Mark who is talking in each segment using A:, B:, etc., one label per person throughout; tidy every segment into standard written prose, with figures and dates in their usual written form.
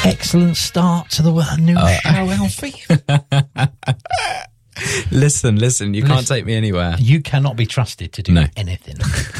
A: Excellent start to the new show, Alfie.
B: Listen, you can't take me anywhere.
A: You cannot be trusted to do anything.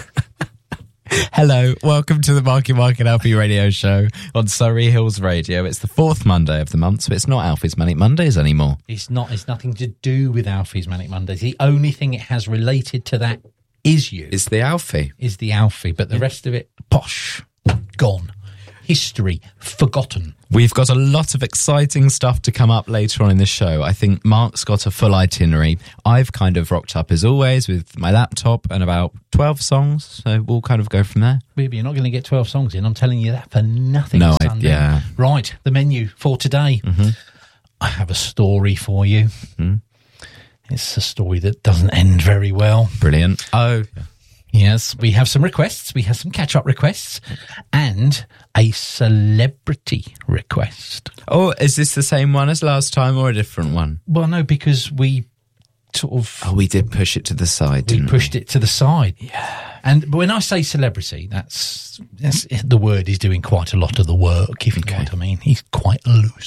B: Hello, welcome to the Marky Mark and Alfie radio show on Surrey Hills Radio. It's the fourth Monday of the month, so it's not Alfie's Manic Mondays anymore.
A: It's not. It's nothing to do with Alfie's Manic Mondays. The only thing it has related to that is you.
B: It's the Alfie.
A: Is the Alfie, but the rest of it, posh, gone. History, forgotten.
B: We've got a lot of exciting stuff to come up later on in the show. I think Mark's got a full itinerary. I've kind of rocked up as always with my laptop and about 12 songs, so we'll kind of go from there.
A: Baby, you're not going to get 12 songs in. I'm telling you that for nothing.
B: No,
A: Sunday. Right, the menu for today. Mm-hmm. I have a story for you. Mm-hmm. It's a story that doesn't end very well.
B: Brilliant. Oh,
A: yes, we have some requests. We have some catch-up requests and a celebrity request.
B: Oh, is this the same one as last time or a different one?
A: Well, no, because we sort of...
B: Oh, we did push it to the side, didn't we?
A: Pushed it to the side.
B: Yeah.
A: And when I say celebrity, that's the word is doing quite a lot of the work, if you know what I mean. He's quite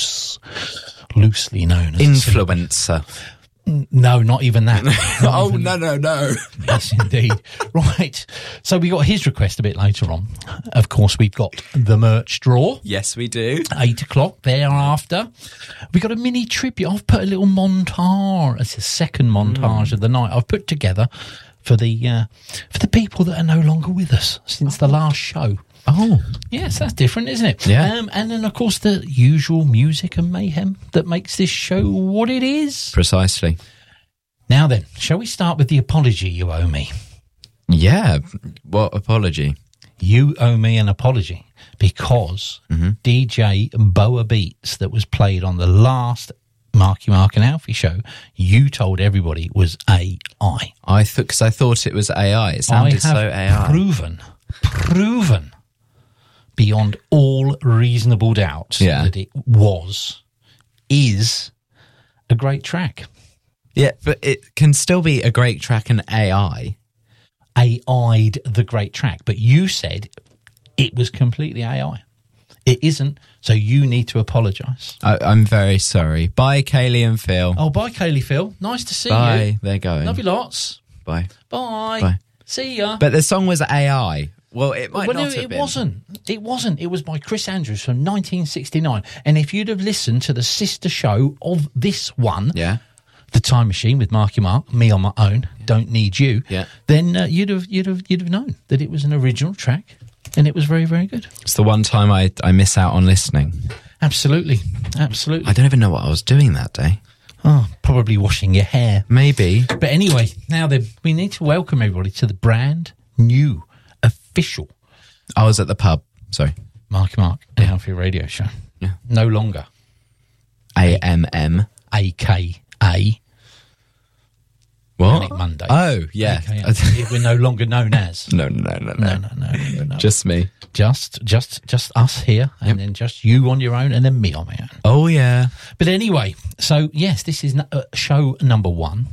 A: loosely known as
B: influencer.
A: No, not even that.
B: No.
A: Yes, indeed. Right. So we got his request a bit later on. Of course, we've got the merch draw.
B: Yes, we do.
A: 8 o'clock thereafter. We got a mini tribute. I've put a little montage. It's a second montage of the night I've put together for the people that are no longer with us since the last show.
B: Oh.
A: Yes, that's different, isn't it?
B: Yeah.
A: And then, of course, the usual music and mayhem that makes this show what it is.
B: Precisely.
A: Now then, shall we start with the apology you owe me?
B: Yeah. What apology?
A: You owe me an apology because DJ Boa Beats that was played on the last Marky Mark and Alfie show, you told everybody was AI.
B: Because I thought it was AI. It sounded so AI.
A: Proven beyond all reasonable doubt that it is a great track.
B: Yeah, but it can still be a great track and AI.
A: AI'd the great track, but you said it was completely AI. It isn't, so you need to apologise.
B: I'm very sorry. Bye, Kaylee and Phil.
A: Oh, bye, Kaylee, Phil. Nice to see you.
B: Bye, they're going.
A: Love you lots.
B: Bye.
A: Bye.
B: Bye.
A: See ya.
B: But the song was AI. Well, it might not have been.
A: It wasn't. It was by Chris Andrews from 1969. And if you'd have listened to the sister show of this one, The Time Machine with Marky Mark, Me on My Own, Don't Need You, then you'd have known that it was an original track, and it was very, very good.
B: It's the one time I miss out on listening.
A: Absolutely.
B: I don't even know what I was doing that day.
A: Oh, probably washing your hair.
B: Maybe.
A: But anyway, now then, we need to welcome everybody to the brand new official.
B: I was at the pub. Sorry.
A: Marky Mark and Alfie radio show.
B: Yeah.
A: No longer.
B: AMM.
A: AKA.
B: What?
A: Manic Monday.
B: Oh, yeah.
A: We're no longer known as.
B: No. Just me.
A: Just us here, and then just you on your own, and then me on my own.
B: Oh, yeah.
A: But anyway, so yes, this is show number 1.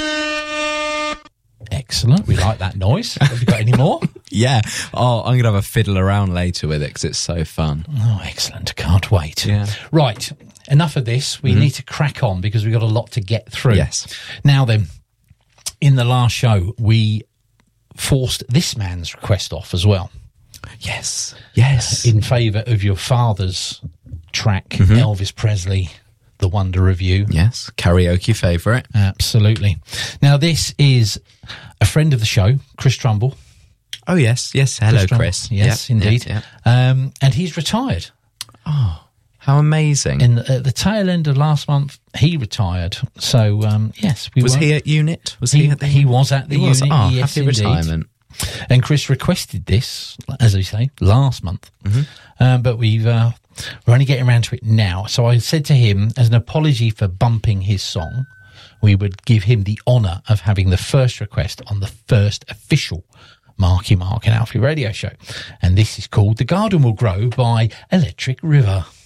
A: Excellent. We like that noise. Have you got any more?
B: Yeah. Oh, I'm going to have a fiddle around later with it because it's so fun.
A: Oh, excellent. Can't wait.
B: Yeah.
A: Right. Enough of this. We need to crack on because we've got a lot to get through.
B: Yes.
A: Now then, in the last show, we forced this man's request off as well.
B: Yes.
A: In favour of your father's track, Elvis Presley, The Wonder of You.
B: Yes. Karaoke favourite.
A: Absolutely. Now, this is a friend of the show, Chris Trumbull.
B: Oh, yes. Hello, Chris.
A: Yes, indeed.
B: Yep.
A: And he's retired.
B: Oh, how amazing.
A: At the tail end of last month, he retired. So, yes.
B: Was he at unit?
A: He was at the unit.
B: Oh,
A: yes,
B: happy retirement.
A: And Chris requested this, as I say, last month. But we're only getting around to it now. So I said to him, as an apology for bumping his song, we would give him the honour of having the first request on the first official Marky Mark and Alfie radio show. And this is called The Garden Will Grow by Electric River.